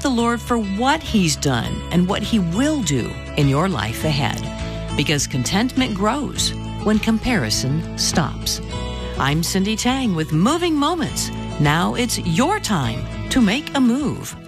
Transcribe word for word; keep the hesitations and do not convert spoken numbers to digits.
the Lord for what He's done and what He will do in your life ahead. Because contentment grows when comparison stops. I'm Cindy Tang with Moving Moments. Now it's your time to make a move.